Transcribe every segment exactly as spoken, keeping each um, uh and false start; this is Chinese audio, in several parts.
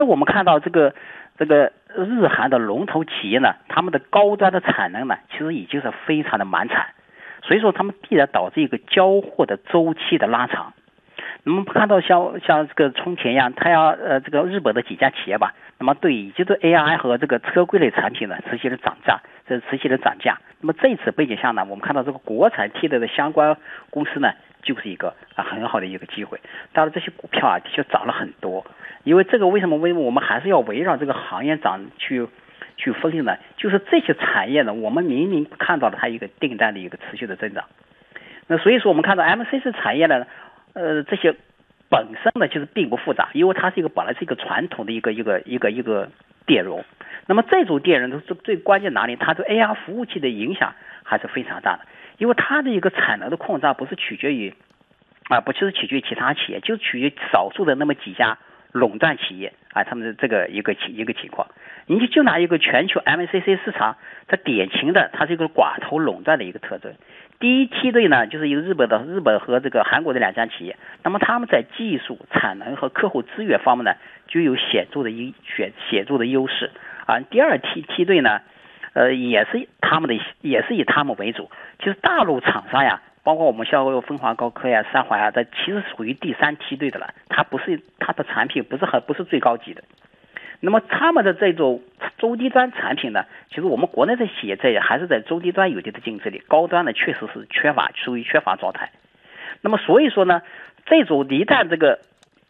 我们看到这个这个日韩的龙头企业呢，他们的高端的产能呢，其实已经是非常的满产，所以说他们必然导致一个交货的周期的拉长。那么看到像像这个冲田一样，它要呃这个日本的几家企业吧，那么对以及对 A I 和这个车规类产品呢持续的涨价，这是持续的涨价。那么这次背景下呢，我们看到这个国产替代的相关公司呢，就是一个啊很好的一个机会。当然这些股票啊的确涨了很多，因为这个为什么为什么我们还是要围绕这个行业涨去去分析呢？就是这些产业呢，我们明明看到了它一个订单的一个持续的增长。那所以说我们看到 M C C 产业呢，呃这些本身呢就是并不复杂，因为它是一个本来是一个传统的一个一个一个一个电容。那么这种电容最最关键哪里？它对 A R 服务器的影响还是非常大的，因为它的一个产能的扩张不是取决于啊，不是取决于其他企业，就取决于少数的那么几家垄断企业啊，他们的这个一个一个情况。你就就拿一个全球 M C C 市场，它典型的它是一个寡头垄断的一个特征。第一梯队呢，就是一个日本的日本和这个韩国的两家企业，那么他们在技术、产能和客户资源方面呢，就有显著的一显显著的优势啊。第二梯梯队呢，呃，也是他们的也是以他们为主。其实大陆厂商呀，包括我们像凤凰高科呀、三环呀，这其实属于第三梯队的了。它不是它的产品不是很不是最高级的。那么他们的这种中低端产品呢，其实我们国内的企业在还是在中低端有一定的竞争力，高端的确实是缺乏，属于缺乏状态。那么所以说呢，这种一旦这个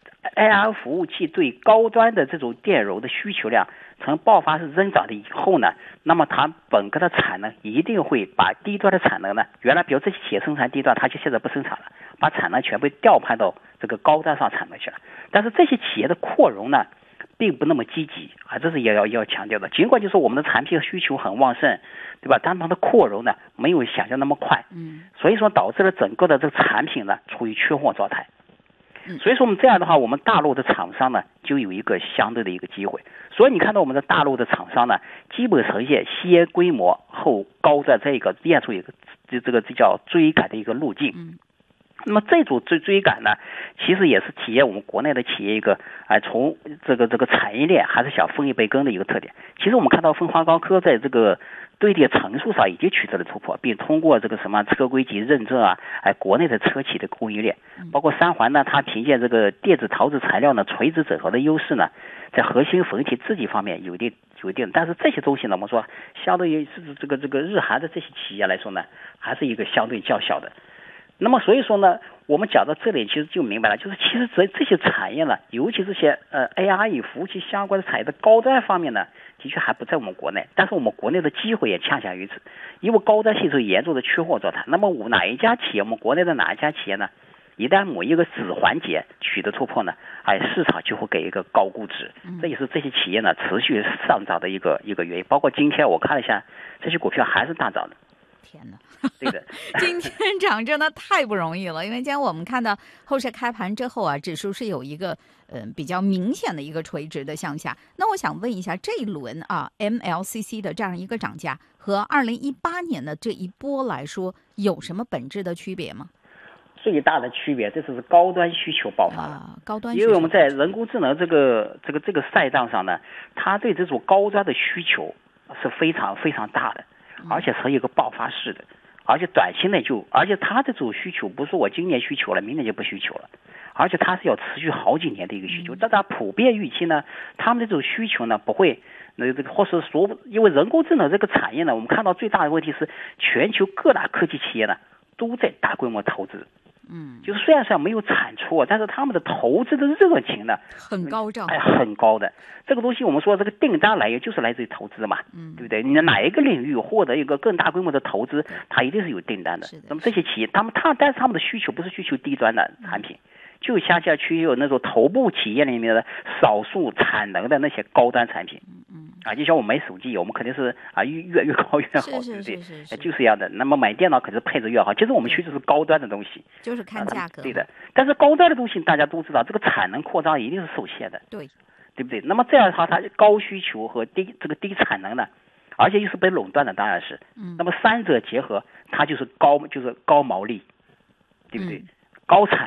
A R 服务器对高端的这种电容的需求量呈爆发式增长的以后呢，那么它本个的产能一定会把低端的产能呢，原来比如这些企业生产低端，它就现在不生产了，把产能全部调派到这个高端上产能去了。但是这些企业的扩容呢，并不那么积极啊，这是也要要强调的。尽管就是我们的产品需求很旺盛，对吧？但它的扩容呢，没有想象那么快，嗯，所以说导致了整个的这个产品呢处于缺货状态。所以说我们这样的话，我们大陆的厂商呢就有一个相对的一个机会。所以你看到我们的大陆的厂商呢，基本呈现先规模后高的这个练出一个这这个这叫追赶的一个路径。嗯，那么这种追追赶呢，其实也是体验我们国内的企业一个啊、呃，从这个这个产业链还是想分一杯羹的一个特点。其实我们看到凤凰高科在这个堆叠层数上已经取得了突破，并通过这个什么车规级认证啊，哎，国内的车企的供应链，包括三环呢，它凭借这个电子陶瓷材料呢垂直整合的优势呢，在核心粉体制剂方面有一定有一定，但是这些东西呢，我们说相对于是这个这个日韩的这些企业来说呢，还是一个相对较小的。那么所以说呢，我们讲到这里其实就明白了，就是其实这这些产业呢，尤其这些呃 A R 与服务器相关的产业的高端方面呢，的确还不在我们国内，但是我们国内的机会也恰恰于此，因为高端系统严重的缺货状态。那么我哪一家企业，我们国内的哪一家企业呢？一旦某一个子环节取得突破呢，哎，市场就会给一个高估值，这也是这些企业呢持续上涨的一个一个原因。包括今天我看了一下，这些股票还是大涨的。 天哪， 对的， 今天涨真的太不容易了，因为今天我们看到后市开盘之后啊，指数是有一个嗯、呃、比较明显的一个垂直的向下。那我想问一下，这一轮啊 M L C C 的这样一个涨价和二零一八年的这一波来说，有什么本质的区别吗？ 最大的区别，这是高端需求爆发了。 啊，高端需求， 因为我们在人工智能这个这个这个赛道上呢，它对这种高端的需求是非常非常大的，而且是一个爆发式的，而且短期内就，而且它的这种需求不是我今年需求了，明年就不需求了，而且它是要持续好几年的一个需求。但它普遍预期呢，他们的这种需求呢不会，那这个或是说，因为人工智能这个产业呢，我们看到最大的问题是，全球各大科技企业呢都在大规模投资。嗯，就是虽然说没有产出，但是他们的投资的热情呢很高涨， 哎，很高的。这个东西我们说这个订单来源就是来自于投资嘛，嗯，对不对？你哪一个领域获得一个更大规模的投资，它一定是有订单的。 是的， 那么这些企业，他们他但是他们的需求不是需求低端的产品，嗯，就恰恰去有那种头部企业里面的少数产能的那些高端产品。嗯嗯。啊，就像我买手机，我们肯定是啊越越越高越好，对不对？就是这样的。那么买电脑肯定是配置越好。其实我们需求是高端的东西， 就是看价格，啊。 对的，但是高端的东西大家都知道，这个产能扩张一定是受限的， 对， 对不对？那么这样的话，它高需求和低这个低产能呢，而且又是被垄断的，当然是。嗯。那么三者结合，它就是高就是高毛利，对不对？嗯，高产量、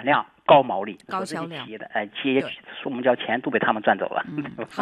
高毛利、 高销量企业的哎，企业我们叫钱都被他们赚走了。 嗯